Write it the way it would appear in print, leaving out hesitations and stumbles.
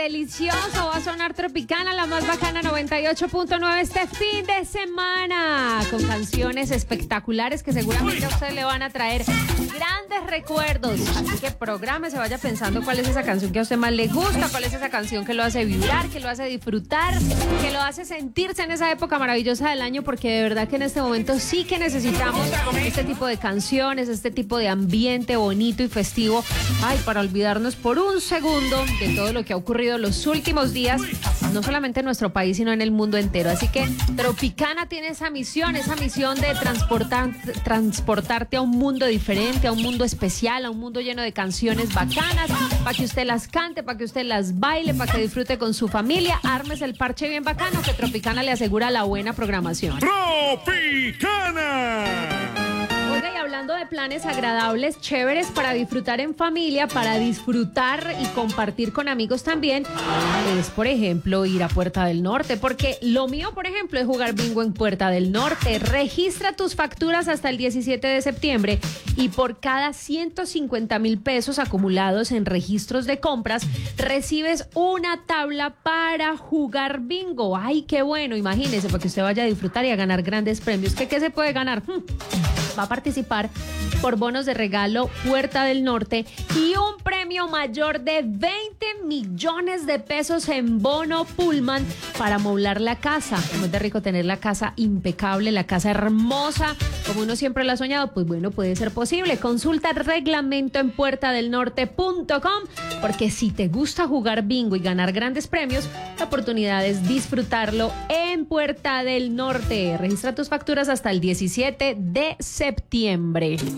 delicioso, va a sonar Tropicana, la más bacana 98.9 este fin de semana, con canciones espectaculares que seguramente a usted le van a traer grandes recuerdos. Así que programe, se vaya pensando cuál es esa canción que a usted más le gusta, cuál es esa canción que lo hace vibrar, que lo hace disfrutar, que lo hace sentirse en esa época maravillosa del año, porque de verdad que en este momento sí que necesitamos este tipo de canciones, este tipo de ambiente bonito y festivo, para olvidarnos por un segundo de todo lo que ha ocurrido los últimos días, no solamente en nuestro país, sino en el mundo entero. Así que Tropicana tiene esa misión de transportarte a un mundo diferente, a un mundo especial, a un mundo lleno de canciones bacanas, para que usted las cante, para que usted las baile, para que disfrute con su familia. Armes el parche bien bacano, que Tropicana le asegura la buena programación. ¡Tropicana! Oiga, y hablando de planes agradables, chéveres para disfrutar en familia, para disfrutar y compartir con amigos también, es, por ejemplo, ir a Puerta del Norte, porque lo mío, por ejemplo, es jugar bingo en Puerta del Norte. Registra tus facturas hasta el 17 de septiembre y por cada 150,000 pesos acumulados en registros de compras, recibes una tabla para jugar bingo. ¡Ay, qué bueno! Imagínese, para que usted vaya a disfrutar y a ganar grandes premios. ¿Qué se puede ganar? Va a participar por bonos de regalo Puerta del Norte y un premio mayor de 20 millones de pesos en bono Pullman para amoblar la casa. Como es de rico tener la casa impecable, la casa hermosa, como uno siempre la ha soñado. Pues bueno, puede ser posible. Consulta el reglamento en puertadelnorte.com, porque si te gusta jugar bingo y ganar grandes premios, la oportunidad es disfrutarlo en Puerta del Norte. Registra tus facturas hasta el 17 de septiembre.